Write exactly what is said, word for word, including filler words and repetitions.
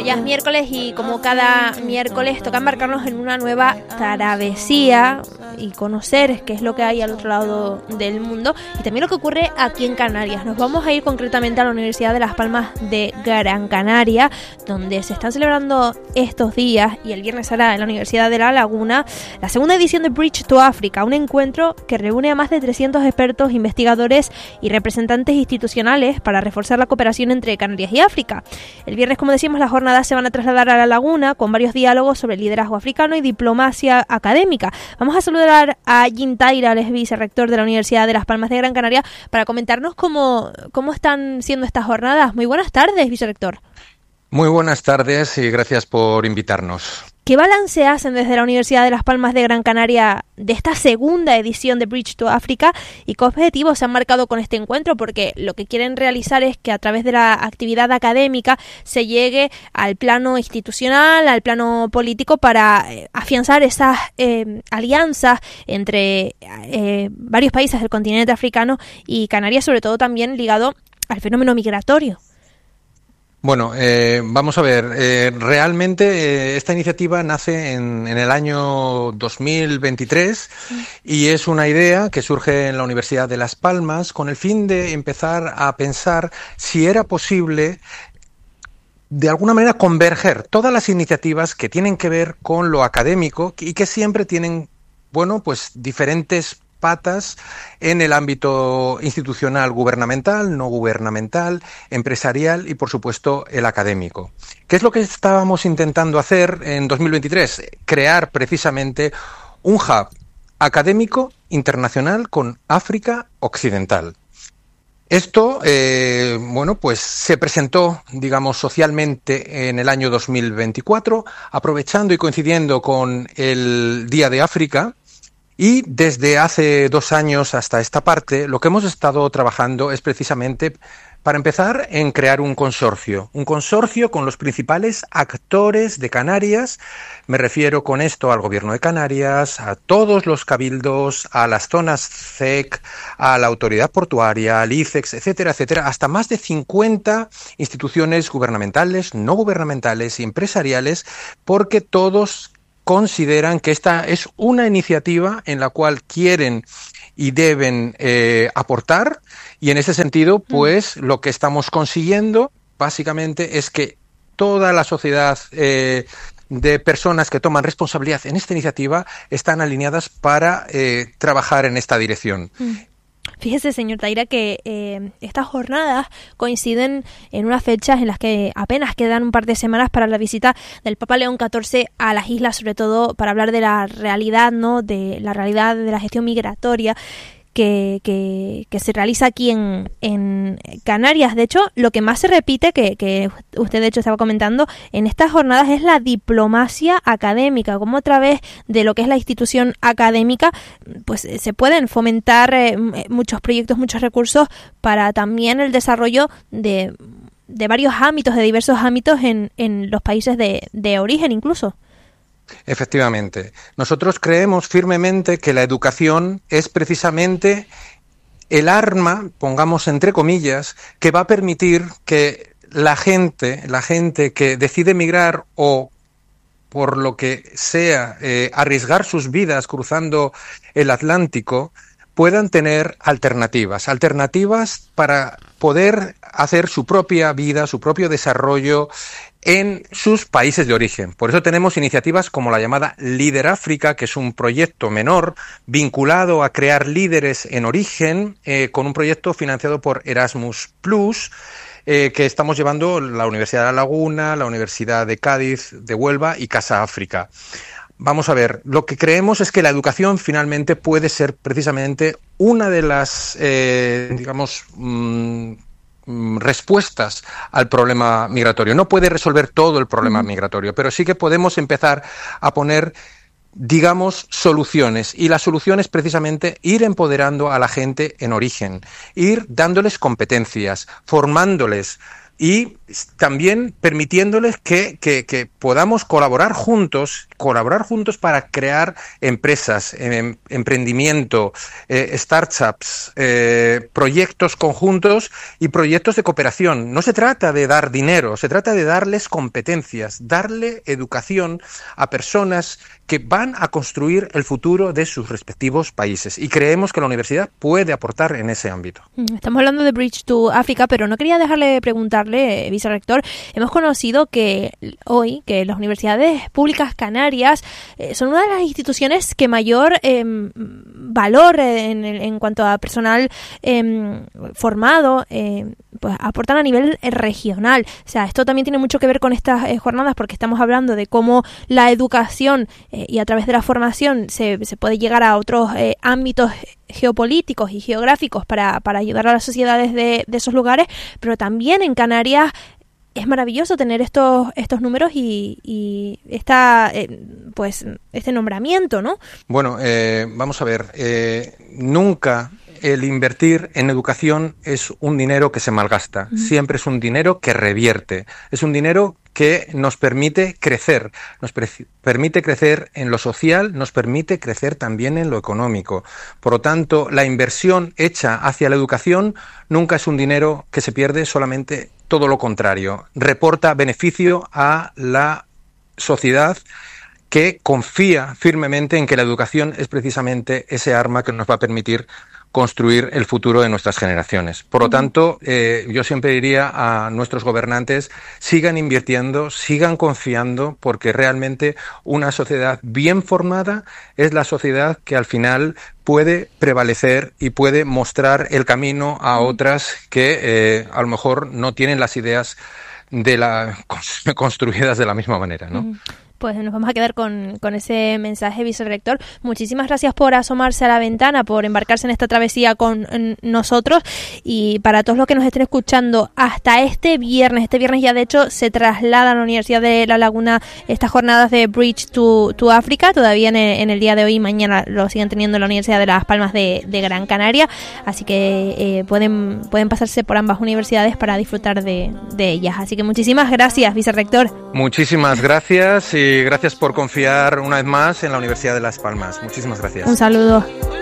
ya es miércoles y como cada miércoles toca embarcarnos en una nueva travesía y conocer qué es lo que hay al otro lado del mundo y también lo que ocurre aquí en Canarias. Nos vamos a ir concretamente a la Universidad de Las Palmas de Gran Canaria, donde se están celebrando estos días y el viernes será en la Universidad de La Laguna la segunda edición de Bridge to Africa, un encuentro que reúne a más de trescientos expertos, investigadores y representantes institucionales para reforzar la cooperación entre Canarias y África. El viernes, como decimos, las jornadas se van a trasladar a La Laguna con varios diálogos sobre liderazgo africano y diplomacia académica. Vamos a saludar a Jim Taira, el vicerrector de la Universidad de Las Palmas de Gran Canaria, para comentarnos cómo, cómo están siendo estas jornadas. Muy buenas tardes, vicerrector. Muy buenas tardes y gracias por invitarnos. ¿Qué balance hacen desde la Universidad de Las Palmas de Gran Canaria de esta segunda edición de Bridge to Africa y qué objetivos se han marcado con este encuentro? Porque lo que quieren realizar es que a través de la actividad académica se llegue al plano institucional, al plano político para eh, afianzar esas eh, alianzas entre eh, varios países del continente africano y Canarias, sobre todo también ligado al fenómeno migratorio. Bueno, eh, vamos a ver, eh, realmente eh, esta iniciativa nace en, en el año dos mil veintitrés y es una idea que surge en la Universidad de Las Palmas con el fin de empezar a pensar si era posible de alguna manera converger todas las iniciativas que tienen que ver con lo académico y que siempre tienen, bueno, pues diferentes patas en el ámbito institucional, gubernamental, no gubernamental, empresarial y, por supuesto, el académico. ¿Qué es lo que estábamos intentando hacer en dos mil veintitrés? Crear precisamente un hub académico internacional con África Occidental. Esto, eh, bueno, pues se presentó, digamos, socialmente en el año dos mil veinticuatro, aprovechando y coincidiendo con el Día de África. Y desde hace dos años hasta esta parte, lo que hemos estado trabajando es precisamente, para empezar, en crear un consorcio. Un consorcio con los principales actores de Canarias. Me refiero con esto al Gobierno de Canarias, a todos los cabildos, a las zonas C E C, a la Autoridad Portuaria, al I C E X, etcétera, etcétera, hasta más de cincuenta instituciones gubernamentales, no gubernamentales y empresariales, porque todos consideran que esta es una iniciativa en la cual quieren y deben eh, aportar y en ese sentido, pues mm. lo que estamos consiguiendo básicamente es que toda la sociedad eh, de personas que toman responsabilidad en esta iniciativa están alineadas para eh, trabajar en esta dirección. Mm. Fíjese, señor Taira, que eh, estas jornadas coinciden en unas fechas en las que apenas quedan un par de semanas para la visita del Papa León catorce a las islas, sobre todo para hablar de la realidad, ¿no? De la realidad de la gestión migratoria que, que, que se realiza aquí en, en Canarias. De hecho, lo que más se repite, que, que usted de hecho estaba comentando, en estas jornadas es la diplomacia académica, como a través de lo que es la institución académica, pues se pueden fomentar eh, muchos proyectos, muchos recursos para también el desarrollo de, de varios ámbitos, de diversos ámbitos en, en los países de, de origen incluso. Efectivamente. Nosotros creemos firmemente que la educación es precisamente el arma, pongamos entre comillas, que va a permitir que la gente, la gente que decide emigrar o por lo que sea, eh, arriesgar sus vidas cruzando el Atlántico, puedan tener alternativas, alternativas para poder hacer su propia vida, su propio desarrollo en sus países de origen. Por eso tenemos iniciativas como la llamada Líder África, que es un proyecto menor vinculado a crear líderes en origen, eh, con un proyecto financiado por Erasmus Plus, eh, que estamos llevando la Universidad de La Laguna, la Universidad de Cádiz, de Huelva y Casa África. Vamos a ver, lo que creemos es que la educación finalmente puede ser precisamente una de las, eh, digamos, mmm, respuestas al problema migratorio. No puede resolver todo el problema migratorio, pero sí que podemos empezar a poner, digamos, soluciones. Y la solución es precisamente ir empoderando a la gente en origen, ir dándoles competencias, formándoles y también permitiéndoles que, que, que podamos colaborar juntos, colaborar juntos para crear empresas, em, emprendimiento, eh, startups, eh, proyectos conjuntos y proyectos de cooperación. No se trata de dar dinero, se trata de darles competencias, darle educación a personas que van a construir el futuro de sus respectivos países. Y creemos que la universidad puede aportar en ese ámbito. Estamos hablando de Bridge to Africa, pero no quería dejarle de preguntarle, vicerrector, hemos conocido que hoy que las universidades públicas canarias eh, son una de las instituciones que mayor eh, valor en, en cuanto a personal eh, formado eh, pues aportan a nivel regional. O sea, esto también tiene mucho que ver con estas eh, jornadas, porque estamos hablando de cómo la educación eh, y a través de la formación se, se puede llegar a otros eh, ámbitos geopolíticos y geográficos para, para ayudar a las sociedades de, de esos lugares, pero también en Canarias es maravilloso tener estos estos números y, y esta eh, pues este nombramiento, ¿no? Bueno, eh, vamos a ver, eh, nunca el invertir en educación es un dinero que se malgasta, uh-huh. Siempre es un dinero que revierte, es un dinero que nos permite crecer, nos pre- permite crecer en lo social, nos permite crecer también en lo económico. Por lo tanto, la inversión hecha hacia la educación nunca es un dinero que se pierde, solamente todo lo contrario. Reporta beneficio a la sociedad que confía firmemente en que la educación es precisamente ese arma que nos va a permitir construir el futuro de nuestras generaciones. Por lo tanto, eh, yo siempre diría a nuestros gobernantes, sigan invirtiendo, sigan confiando, porque realmente una sociedad bien formada es la sociedad que al final puede prevalecer y puede mostrar el camino a otras que eh, a lo mejor no tienen las ideas de la construidas de la misma manera, ¿no? Mm. Pues nos vamos a quedar con, con ese mensaje, vicerrector. Muchísimas gracias por asomarse a la ventana, por embarcarse en esta travesía con en nosotros, y para todos los que nos estén escuchando hasta este viernes, este viernes ya de hecho se traslada a la Universidad de La Laguna estas jornadas de Bridge to, to Africa, todavía en el, en el día de hoy y mañana lo siguen teniendo en la Universidad de Las Palmas de, de Gran Canaria, así que eh, pueden, pueden pasarse por ambas universidades para disfrutar de, de ellas. Así que muchísimas gracias, vicerrector. Muchísimas gracias y gracias por confiar una vez más en la Universidad de Las Palmas. Muchísimas gracias. Un saludo.